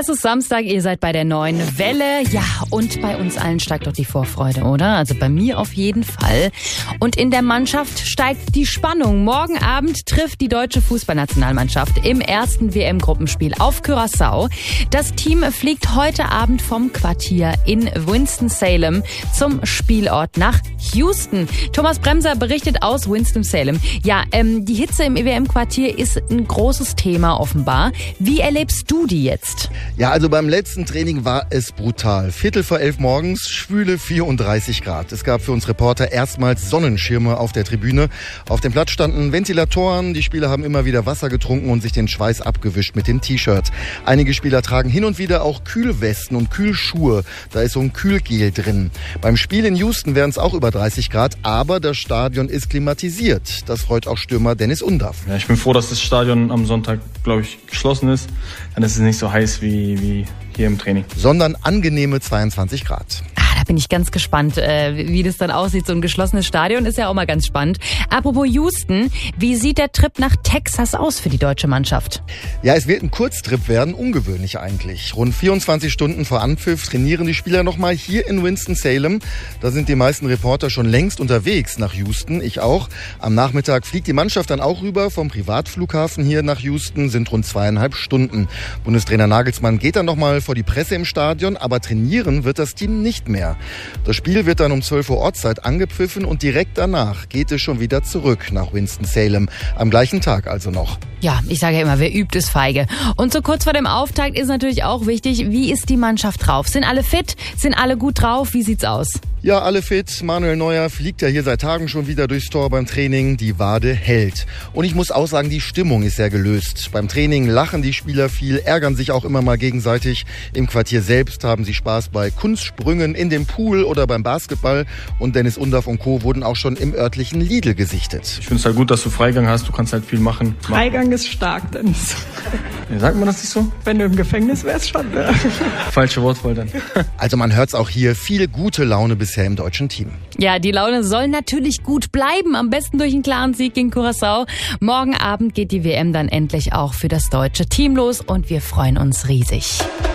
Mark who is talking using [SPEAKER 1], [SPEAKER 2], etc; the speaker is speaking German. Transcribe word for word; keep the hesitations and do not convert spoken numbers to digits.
[SPEAKER 1] Es ist Samstag, ihr seid bei der neuen Welle. Ja, und bei uns allen steigt doch die Vorfreude, oder? Also bei mir auf jeden Fall. Und in der Mannschaft steigt die Spannung. Morgen Abend trifft die deutsche Fußballnationalmannschaft im ersten W M-Gruppenspiel auf Curaçao. Das Team fliegt heute Abend vom Quartier in Winston-Salem zum Spielort nach Houston. Thomas Bremser berichtet aus Winston-Salem. Ja, ähm, die Hitze im W M-Quartier ist ein großes Thema offenbar. Wie erlebst du die jetzt?
[SPEAKER 2] Ja, also beim letzten Training war es brutal. Viertel vor elf morgens, schwüle vierunddreißig Grad. Es gab für uns Reporter erstmals Sonnenschirme auf der Tribüne. Auf dem Platz standen Ventilatoren. Die Spieler haben immer wieder Wasser getrunken und sich den Schweiß abgewischt mit dem T-Shirt. Einige Spieler tragen hin und wieder auch Kühlwesten und Kühlschuhe. Da ist so ein Kühlgel drin. Beim Spiel in Houston wären es auch über dreißig Grad, aber das Stadion ist klimatisiert. Das freut auch Stürmer Dennis Undaff.
[SPEAKER 3] Ja, ich bin froh, dass das Stadion am Sonntag, glaube ich, geschlossen ist. Dann ist es nicht so heiß wie, wie hier im Training.
[SPEAKER 2] Sondern angenehme zweiundzwanzig Grad.
[SPEAKER 1] Da bin ich ganz gespannt, wie das dann aussieht. So ein geschlossenes Stadion ist ja auch mal ganz spannend. Apropos Houston, wie sieht der Trip nach Texas aus für die deutsche Mannschaft?
[SPEAKER 2] Ja, es wird ein Kurztrip werden, ungewöhnlich eigentlich. Rund vierundzwanzig Stunden vor Anpfiff trainieren die Spieler nochmal hier in Winston-Salem. Da sind die meisten Reporter schon längst unterwegs nach Houston, ich auch. Am Nachmittag fliegt die Mannschaft dann auch rüber vom Privatflughafen hier nach Houston, sind rund zweieinhalb Stunden. Bundestrainer Nagelsmann geht dann nochmal vor die Presse im Stadion, aber trainieren wird das Team nicht mehr. Das Spiel wird dann um zwölf Uhr Ortszeit angepfiffen und direkt danach geht es schon wieder zurück nach Winston-Salem. Am gleichen Tag also noch.
[SPEAKER 1] Ja, ich sage ja immer, wer übt, ist feige. Und so kurz vor dem Auftakt ist natürlich auch wichtig, wie ist die Mannschaft drauf? Sind alle fit? Sind alle gut drauf? Wie sieht's aus?
[SPEAKER 2] Ja, alle fit. Manuel Neuer fliegt ja hier seit Tagen schon wieder durchs Tor beim Training. Die Wade hält. Und ich muss auch sagen, die Stimmung ist sehr gelöst. Beim Training lachen die Spieler viel, ärgern sich auch immer mal gegenseitig. Im Quartier selbst haben sie Spaß bei Kunstsprüngen in dem Pool oder beim Basketball. Und Dennis Undaff und Co. wurden auch schon im örtlichen Lidl gesichtet.
[SPEAKER 3] Ich finde es halt gut, dass du Freigang hast. Du kannst halt viel machen.
[SPEAKER 4] Freigang ist stark, Dennis.
[SPEAKER 3] Ja, sagt man das nicht so?
[SPEAKER 4] Wenn du im Gefängnis wärst, schon. Ne?
[SPEAKER 3] Falsche Wortwahl dann.
[SPEAKER 2] Also man hört es auch hier. Viel gute Laune bisher im deutschen Team.
[SPEAKER 1] Ja, die Laune soll natürlich gut bleiben. Am besten durch einen klaren Sieg gegen Curaçao. Morgen Abend geht die W M dann endlich auch für das deutsche Team los und wir freuen uns riesig.